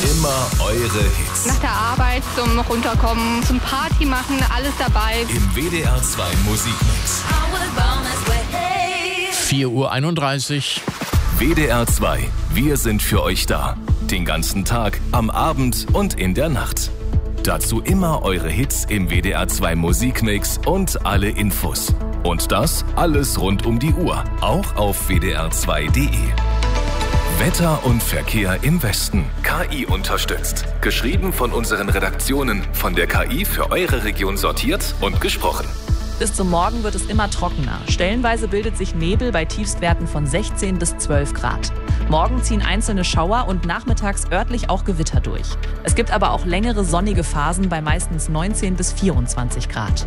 Immer eure Hits. Nach der Arbeit zum Runterkommen, zum Party machen, alles dabei. Im WDR 2 Musikmix. 4:31 Uhr. WDR 2, wir sind für euch da. Den ganzen Tag, am Abend und in der Nacht. Dazu immer eure Hits im WDR 2 Musikmix und alle Infos. Und das alles rund um die Uhr, auch auf wdr2.de. Wetter und Verkehr im Westen. KI unterstützt. Geschrieben von unseren Redaktionen, von der KI für eure Region sortiert und gesprochen. Bis zum Morgen wird es immer trockener. Stellenweise bildet sich Nebel bei Tiefstwerten von 16 bis 12 Grad. Morgen ziehen einzelne Schauer und nachmittags örtlich auch Gewitter durch. Es gibt aber auch längere sonnige Phasen bei meistens 19 bis 24 Grad.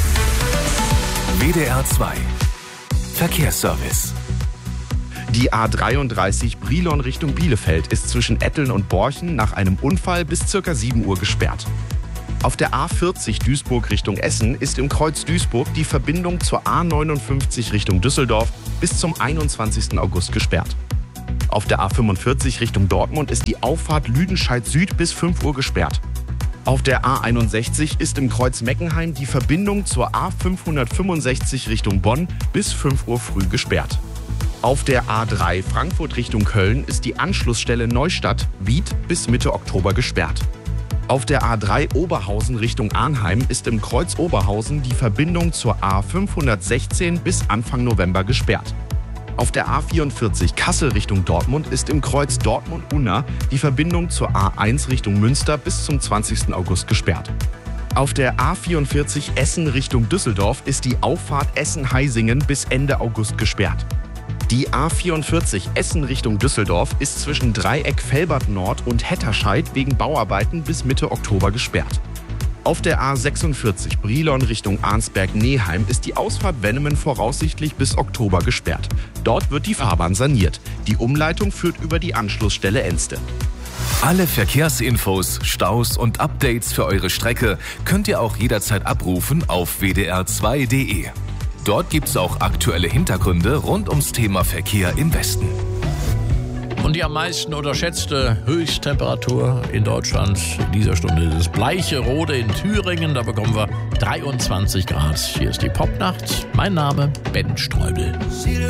WDR 2 Verkehrsservice. Die A33 Brilon Richtung Bielefeld ist zwischen Etteln und Borchen nach einem Unfall bis ca. 7 Uhr gesperrt. Auf der A40 Duisburg Richtung Essen ist im Kreuz Duisburg die Verbindung zur A59 Richtung Düsseldorf bis zum 21. August gesperrt. Auf der A45 Richtung Dortmund ist die Auffahrt Lüdenscheid Süd bis 5 Uhr gesperrt. Auf der A61 ist im Kreuz Meckenheim die Verbindung zur A565 Richtung Bonn bis 5 Uhr früh gesperrt. Auf der A3 Frankfurt Richtung Köln ist die Anschlussstelle Neustadt Wied bis Mitte Oktober gesperrt. Auf der A3 Oberhausen Richtung Arnheim ist im Kreuz Oberhausen die Verbindung zur A516 bis Anfang November gesperrt. Auf der A44 Kassel Richtung Dortmund ist im Kreuz Dortmund-Unna die Verbindung zur A1 Richtung Münster bis zum 20. August gesperrt. Auf der A44 Essen Richtung Düsseldorf ist die Auffahrt Essen-Heisingen bis Ende August gesperrt. Die A44 Essen Richtung Düsseldorf ist zwischen Dreieck Velbert Nord und Hetterscheid wegen Bauarbeiten bis Mitte Oktober gesperrt. Auf der A46 Brilon Richtung Arnsberg-Neheim ist die Ausfahrt Wennemen voraussichtlich bis Oktober gesperrt. Dort wird die Fahrbahn saniert. Die Umleitung führt über die Anschlussstelle Enste. Alle Verkehrsinfos, Staus und Updates für eure Strecke könnt ihr auch jederzeit abrufen auf wdr2.de. Dort gibt's auch aktuelle Hintergründe rund ums Thema Verkehr im Westen. Und die am meisten unterschätzte Höchsttemperatur in Deutschland in dieser Stunde ist Bleicherode in Thüringen. Da bekommen wir 23 Grad. Hier ist die Popnacht. Mein Name Ben Streubel.